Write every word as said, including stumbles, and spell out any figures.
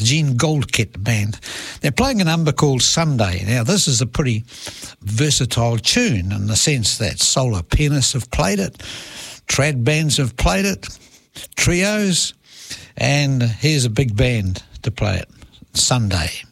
Gene Goldkit Band. They're playing a number called Sunday. Now, this is a pretty versatile tune in the sense that solo pianists have played it, trad bands have played it, trios, and here's a big band to play it, Sunday.